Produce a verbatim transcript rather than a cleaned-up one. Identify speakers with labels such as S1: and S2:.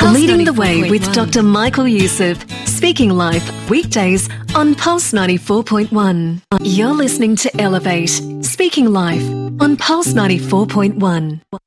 S1: Leading the way with Doctor Michael Youssef, speaking live weekdays on Pulse ninety-four point one. You're listening to Elevate, speaking live on Pulse ninety-four point one.